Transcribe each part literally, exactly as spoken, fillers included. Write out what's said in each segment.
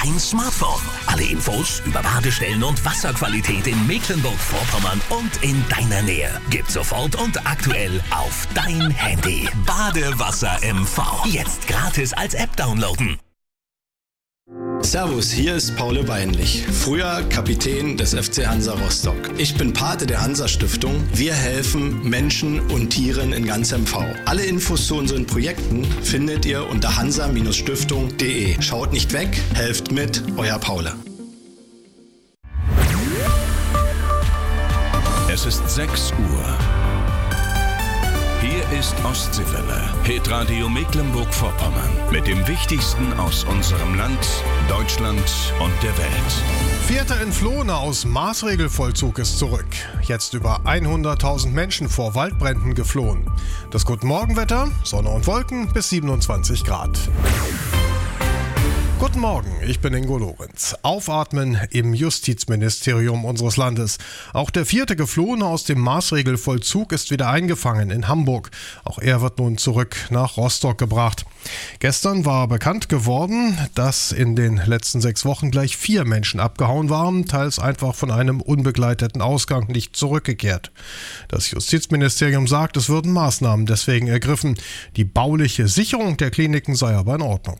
dein Smartphone. Alle Infos über Badestellen und Wasserqualität in Mecklenburg-Vorpommern und in deiner Nähe gibt's sofort und aktuell auf dein Handy. Badewasser M V. Jetzt gratis als App downloaden. Servus, hier ist Paul Weinlich, früher Kapitän des F C Hansa Rostock. Ich bin Pate der Hansa-Stiftung. Wir helfen Menschen und Tieren in ganz M V. Alle Infos zu unseren Projekten findet ihr unter hansa Stiftung punkt de. Schaut nicht weg, helft mit, euer Paul. Es ist sechs Uhr. Hier ist Ostseewelle, Hitradio Mecklenburg-Vorpommern. Mit dem Wichtigsten aus unserem Land, Deutschland und der Welt. Vierter Entflohene aus Maßregelvollzug ist zurück. Jetzt über hunderttausend Menschen vor Waldbränden geflohen. Das Guten-Morgen-Wetter, Sonne und Wolken bis siebenundzwanzig Grad. Guten Morgen, ich bin Ingo Lorenz. Aufatmen im Justizministerium unseres Landes. Auch der vierte Geflohene aus dem Maßregelvollzug ist wieder eingefangen in Hamburg. Auch er wird nun zurück nach Rostock gebracht. Gestern war bekannt geworden, dass in den letzten sechs Wochen gleich vier Menschen abgehauen waren, teils einfach von einem unbegleiteten Ausgang nicht zurückgekehrt. Das Justizministerium sagt, es würden Maßnahmen deswegen ergriffen. Die bauliche Sicherung der Kliniken sei aber in Ordnung.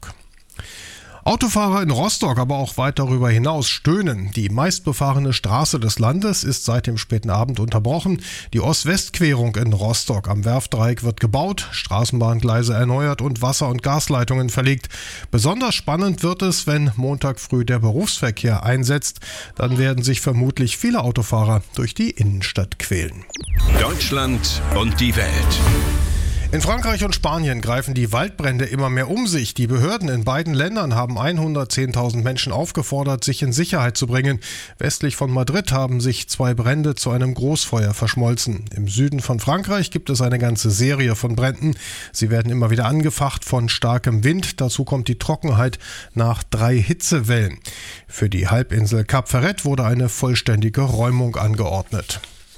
Autofahrer in Rostock, aber auch weit darüber hinaus stöhnen. Die meistbefahrene Straße des Landes ist seit dem späten Abend unterbrochen. Die Ost-West-Querung in Rostock am Werftdreieck wird gebaut, Straßenbahngleise erneuert und Wasser- und Gasleitungen verlegt. Besonders spannend wird es, wenn Montag früh der Berufsverkehr einsetzt. Dann werden sich vermutlich viele Autofahrer durch die Innenstadt quälen. Deutschland und die Welt. In Frankreich und Spanien greifen die Waldbrände immer mehr um sich. Die Behörden in beiden Ländern haben hundertzehntausend Menschen aufgefordert, sich in Sicherheit zu bringen. Westlich von Madrid haben sich zwei Brände zu einem Großfeuer verschmolzen. Im Süden von Frankreich gibt es eine ganze Serie von Bränden. Sie werden immer wieder angefacht von starkem Wind. Dazu kommt die Trockenheit nach drei Hitzewellen. Für die Halbinsel Cap Ferret wurde eine vollständige Räumung angeordnet.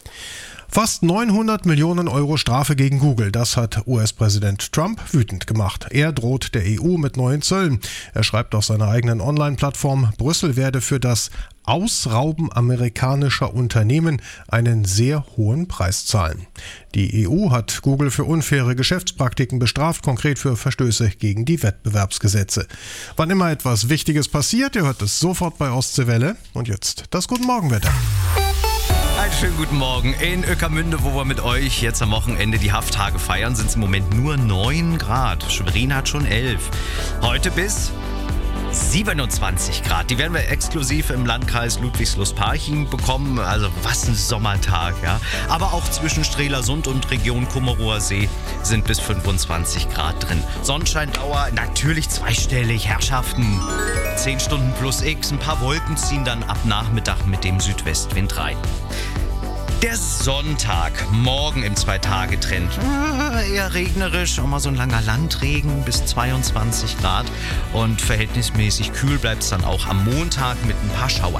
Fast neunhundert Millionen Euro Strafe gegen Google. Das hat U S-Präsident Trump wütend gemacht. Er droht der E U mit neuen Zöllen. Er schreibt auf seiner eigenen Online-Plattform, Brüssel werde für das Ausrauben amerikanischer Unternehmen einen sehr hohen Preis zahlen. Die E U hat Google für unfaire Geschäftspraktiken bestraft, konkret für Verstöße gegen die Wettbewerbsgesetze. Wann immer etwas Wichtiges passiert, ihr hört es sofort bei Ostseewelle. Und jetzt das Guten-Morgen-Wetter. Einen schönen guten Morgen. In Ueckermünde, wo wir mit euch jetzt am Wochenende die Hafttage feiern, sind es im Moment nur neun Grad. Schwerin hat schon elf. Heute bis siebenundzwanzig Grad. Die werden wir exklusiv im Landkreis Ludwigslust-Parchim bekommen. Also was ein Sommertag, ja. Aber auch zwischen Strelasund und Region Kummerower See sind bis fünfundzwanzig Grad drin. Sonnenscheindauer natürlich zweistellig, Herrschaften. zehn Stunden plus X, ein paar Wolken ziehen dann ab Nachmittag mit dem Südwestwind rein. Der Sonntag, morgen im Zwei-Tage-Trend. Eher regnerisch, auch mal so ein langer Landregen bis zweiundzwanzig Grad. Und verhältnismäßig kühl bleibt es dann auch am Montag mit ein paar Schauern.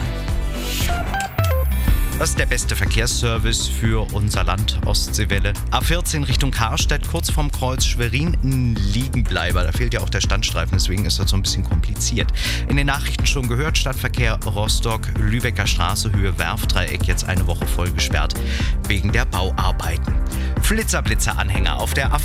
Das ist der beste Verkehrsservice für unser Land, Ostseewelle. A vierzehn Richtung Karstedt, kurz vorm Kreuz Schwerin, ein Liegenbleiber. Da fehlt ja auch der Standstreifen, deswegen ist das so ein bisschen kompliziert. In den Nachrichten schon gehört, Stadtverkehr Rostock, Lübecker Straße, Höhe Werftdreieck, jetzt eine Woche voll gesperrt wegen der Bauarbeiten. Flitzer-Blitzer-Anhänger auf der A